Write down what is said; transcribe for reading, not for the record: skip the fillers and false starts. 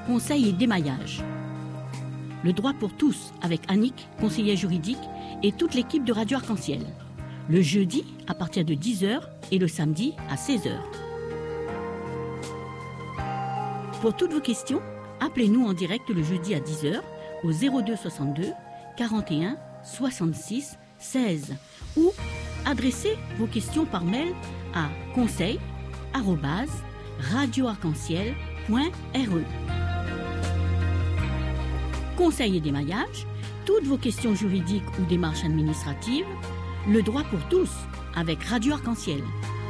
conseil et démaillage. Le droit pour tous avec Annick, conseillère juridique, et toute l'équipe de Radio Arc-en-Ciel. Le jeudi à partir de 10h et le samedi à 16h. Pour toutes vos questions, appelez-nous en direct le jeudi à 10h au 02 62 41 66 16 ou adressez vos questions par mail à conseil@radioarc-en-ciel.re. Conseil et démaillage, toutes vos questions juridiques ou démarches administratives, le droit pour tous avec Radio Arc-en-Ciel.